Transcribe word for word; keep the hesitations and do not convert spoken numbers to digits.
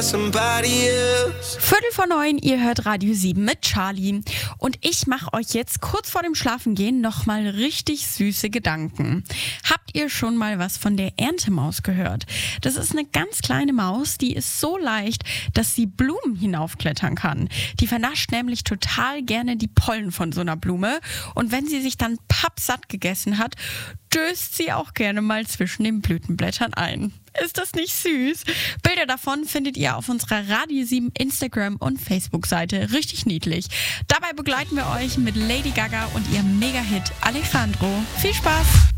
somebody else. Viertel vor neun, ihr hört Radio sieben mit Charlie. Und ich mache euch jetzt kurz vor dem Schlafengehen nochmal richtig süße Gedanken. Habt ihr schon mal was von der Erntemaus gehört? Das ist eine ganz kleine Maus, die ist so leicht, dass sie Blumen hinaufklettern kann. Die vernascht nämlich total gerne die Pollen von so einer Blume. Und wenn sie sich dann pappsatt gegessen hat, döst sie auch gerne mal zwischen den Blütenblättern ein. Ist das nicht süß? Bilder davon findet ihr auf unserer Radio sieben Instagram- und Facebook-Seite. Richtig niedlich. Dabei begleiten wir euch mit Lady Gaga und ihrem Mega-Hit Alejandro. Viel Spaß!